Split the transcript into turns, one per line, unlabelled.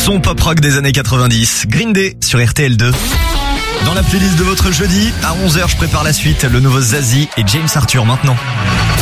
son pop rock des années 90. Green Day sur RTL2. Dans la playlist de votre jeudi, à 11h, je prépare la suite. Le nouveau Zazie et James Arthur maintenant.